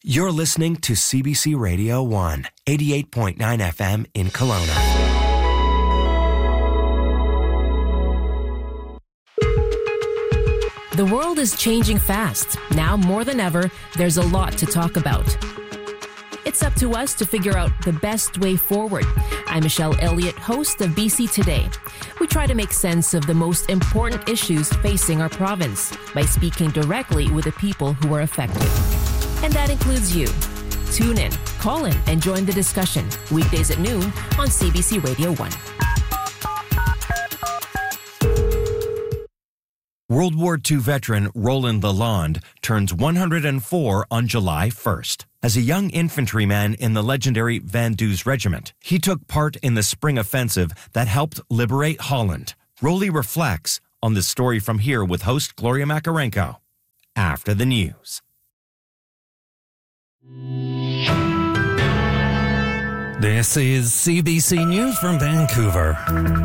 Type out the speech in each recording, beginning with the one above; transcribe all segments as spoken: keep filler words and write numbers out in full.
You're listening to C B C Radio one, eighty-eight point nine F M in Kelowna. The world is changing fast. Now more than ever, there's a lot to talk about. It's up to us to figure out the best way forward. I'm Michelle Elliott, host of B C Today. We try to make sense of the most important issues facing our province by speaking directly with the people who are affected. And that includes you. Tune in, call in, and join the discussion. Weekdays at noon on C B C Radio one. World War Two veteran Roland Lalonde turns one hundred four on July first. As a young infantryman in the legendary Van Duze Regiment, he took part in the spring offensive that helped liberate Holland. Rolly reflects on this story from here with host Gloria Makarenko after the news. This is C B C News from Vancouver.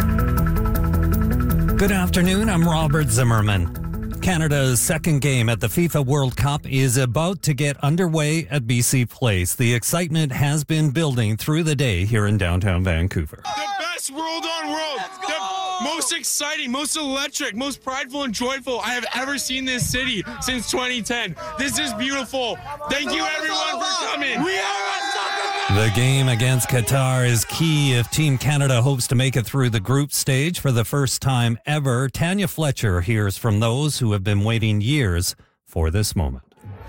Good afternoon, I'm Robert Zimmerman. Canada's second game at the FIFA World Cup is about to get underway at B C Place. The excitement has been building through the day here in downtown Vancouver. The best world on world. The most exciting, most electric, most prideful and joyful I have ever seen this city since twenty ten. This is beautiful. Thank you everyone for coming. We are a soccer The game against Qatar is key if Team Canada hopes to make it through the group stage for the first time ever. Tanya Fletcher hears from those who have been waiting years for this moment.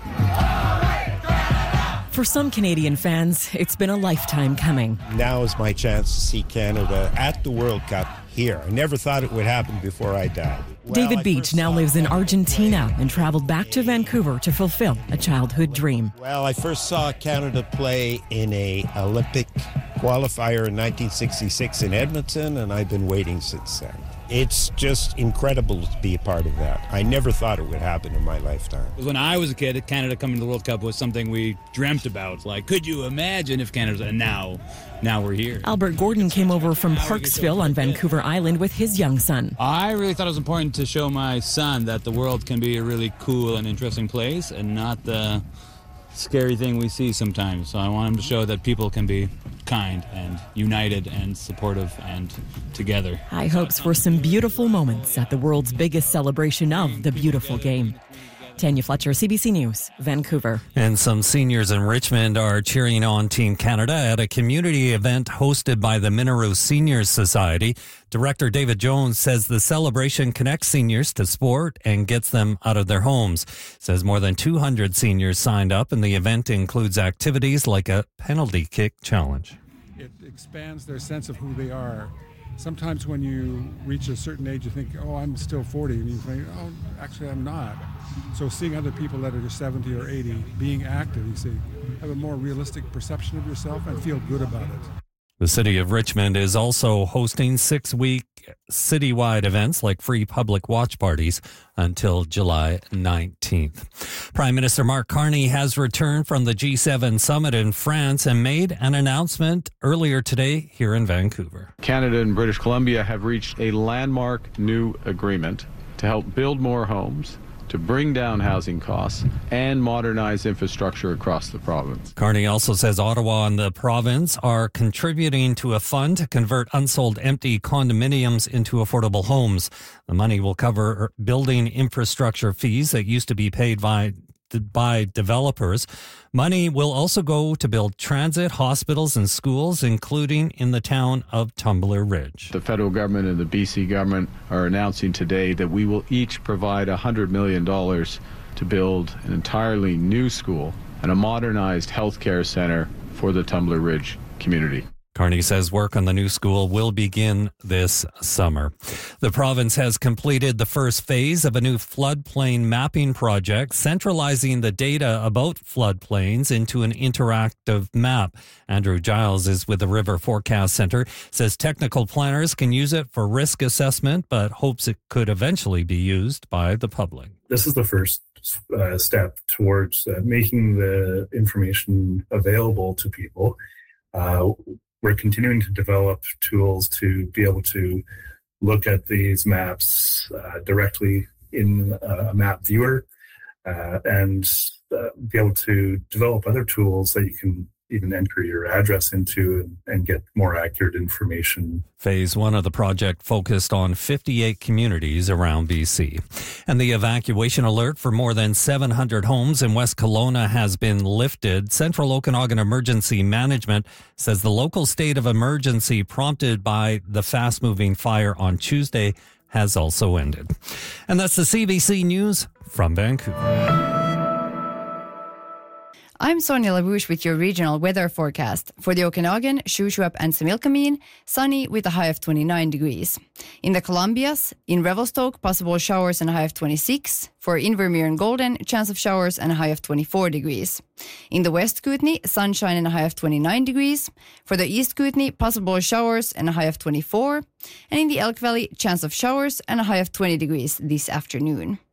For some Canadian fans, it's been a lifetime coming. Now is my chance to see Canada at the World Cup here. I never thought it would happen before I died. Well, David I Beach now lives in Argentina and traveled back to Vancouver to fulfill a childhood dream. Well, I first saw Canada play in a Olympic qualifier in nineteen sixty-six in Edmonton, and I've been waiting since then. It's just incredible to be a part of that. I never thought it would happen in my lifetime. When I was a kid, Canada coming to the World Cup was something we dreamt about. Like, could you imagine if Canada, and now, now we're here. Albert Gordon came over from Parksville on Vancouver Island with his young son. I really thought it was important to show my son that the world can be a really cool and interesting place and not the scary thing we see sometimes. So I want him to show that people can be kind and united and supportive and together. High hopes for some beautiful moments at the world's biggest celebration of the beautiful game. Tanya Fletcher, C B C News, Vancouver. And some seniors in Richmond are cheering on Team Canada at a community event hosted by the Minero Seniors Society. Director David Jones says the celebration connects seniors to sport and gets them out of their homes. Says more than two hundred seniors signed up, and the event includes activities like a penalty kick challenge. It expands their sense of who they are. Sometimes when you reach a certain age, you think, oh, I'm still forty. And you think, oh, actually, I'm not. So seeing other people that are seventy or eighty being active, you see, have a more realistic perception of yourself and feel good about it. The city of Richmond is also hosting six-week citywide events like free public watch parties until July nineteenth. Prime Minister Mark Carney has returned from the G seven summit in France and made an announcement earlier today here in Vancouver. Canada and British Columbia have reached a landmark new agreement to help build more homes, to bring down housing costs, and modernize infrastructure across the province. Carney also says Ottawa and the province are contributing to a fund to convert unsold empty condominiums into affordable homes. The money will cover building infrastructure fees that used to be paid by by developers. Money will also go to build transit, hospitals, and schools, including in the town of Tumbler Ridge. The federal government and the B C government are announcing today that we will each provide one hundred million dollars to build an entirely new school and a modernized healthcare center for the Tumbler Ridge community. Carney says work on the new school will begin this summer. The province has completed the first phase of a new floodplain mapping project, centralizing the data about floodplains into an interactive map. Andrew Giles is with the River Forecast Center, says technical planners can use it for risk assessment, but hopes it could eventually be used by the public. This is the first uh, step towards uh, making the information available to people. Uh, We're continuing to develop tools to be able to look at these maps uh, directly in a map viewer uh, and uh, be able to develop other tools that you can even enter your address into and, and get more accurate information. Phase one of the project focused on fifty-eight communities around B C. And the evacuation alert for more than seven hundred homes in West Kelowna has been lifted. Central Okanagan Emergency Management says the local state of emergency prompted by the fast-moving fire on Tuesday has also ended. And that's the C B C News from Vancouver. I'm Sonia LaRouche with your regional weather forecast. For the Okanagan, Shuswap and Similkameen, sunny with a high of twenty-nine degrees. In the Columbias, in Revelstoke, possible showers and a high of twenty-six. For Invermere and Golden, chance of showers and a high of twenty-four degrees. In the West Kootenay, sunshine and a high of twenty-nine degrees. For the East Kootenay, possible showers and a high of twenty-four. And in the Elk Valley, chance of showers and a high of twenty degrees this afternoon.